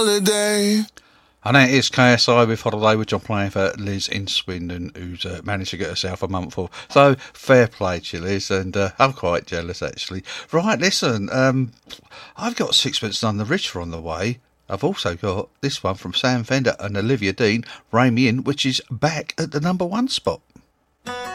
holiday. And that is KSI with Holiday, which I'm playing for Liz in Swindon, who's managed to get herself a month off. So, fair play to you, Liz, and I'm quite jealous, actually. Right, listen, I've got Sixpence None the Richer on the way. I've also got this one from Sam Fender and Olivia Dean, Rein Me In, which is back at the number 1 spot.